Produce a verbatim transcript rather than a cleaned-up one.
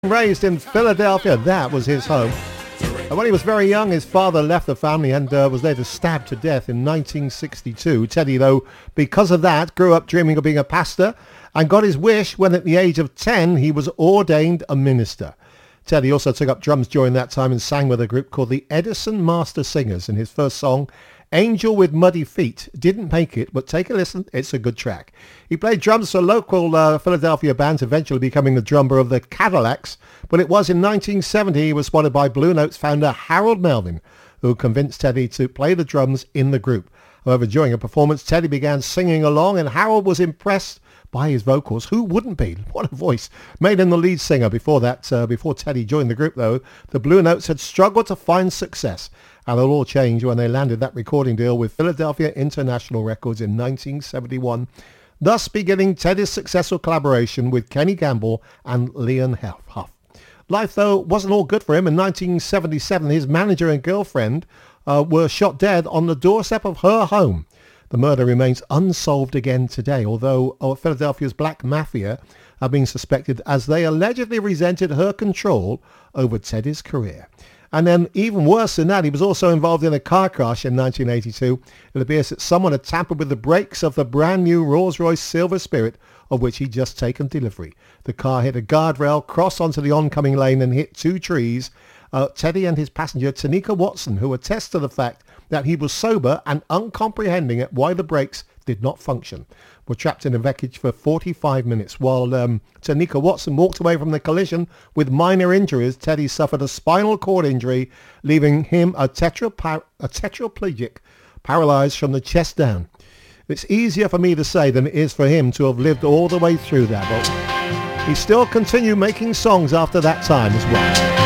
Raised in Philadelphia, that was his home. And when he was very young, his father left the family and uh, was later stabbed to death in nineteen sixty-two. Teddy, though, because of that, grew up dreaming of being a pastor and got his wish when at the age of ten he was ordained a minister. Teddy also took up drums during that time and sang with a group called the Edison Master Singers, and his first song, Angel with Muddy Feet, didn't make it, but take a listen, it's a good track. He played drums for local uh, Philadelphia bands, eventually becoming the drummer of the Cadillacs, but it was in nineteen seventy he was spotted by Blue Notes founder Harold Melvin, who convinced Teddy to play the drums in the group. However, during a performance, Teddy began singing along, and Harold was impressed by his vocals. Who wouldn't be? What a voice. Made him the lead singer. Before that, uh, before Teddy joined the group, though, the Blue Notes had struggled to find success. And it all changed when they landed that recording deal with Philadelphia International Records in nineteen seventy-one, thus beginning Teddy's successful collaboration with Kenny Gamble and Leon Huff. Life, though, wasn't all good for him. In nineteen seventy-seven, his manager and girlfriend uh, were shot dead on the doorstep of her home. The murder remains unsolved again today, although uh, Philadelphia's Black Mafia are being suspected as they allegedly resented her control over Teddy's career. And then even worse than that, he was also involved in a car crash in nineteen eighty-two. It appears that someone had tampered with the brakes of the brand new Rolls-Royce Silver Spirit, of which he'd just taken delivery. The car hit a guardrail, crossed onto the oncoming lane and hit two trees. Uh, Teddy and his passenger, Tanika Watson, who attests to the fact that he was sober and uncomprehending at why the brakes did not function, were trapped in a wreckage for forty-five minutes. While um, Tanika Watson walked away from the collision with minor injuries, Teddy suffered a spinal cord injury, leaving him a, tetrapar- a tetraplegic, paralyzed from the chest down. It's easier for me to say than it is for him to have lived all the way through that, but he still continued making songs after that time as well.